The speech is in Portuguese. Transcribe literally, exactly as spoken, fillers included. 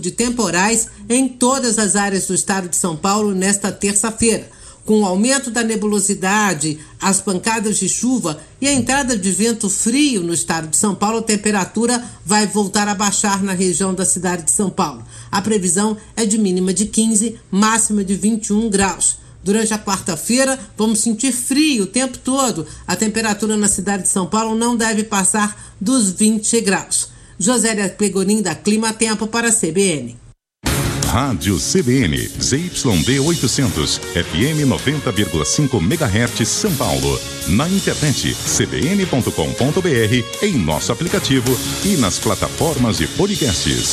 de temporais em todas as áreas do estado de São Paulo nesta terça-feira. Com o aumento da nebulosidade, as pancadas de chuva e a entrada de vento frio no estado de São Paulo, a temperatura vai voltar a baixar na região da cidade de São Paulo. A previsão é de mínima de quinze, máxima de vinte e um graus. Durante a quarta-feira, vamos sentir frio o tempo todo. A temperatura na cidade de São Paulo não deve passar dos vinte graus. Josélia Pegorim, da Clima Tempo, para a C B N. Rádio C B N, Z Y D oitocentos, F M noventa vírgula cinco megahertz, São Paulo. Na internet, c b n ponto com ponto b r, em nosso aplicativo e nas plataformas de podcasts.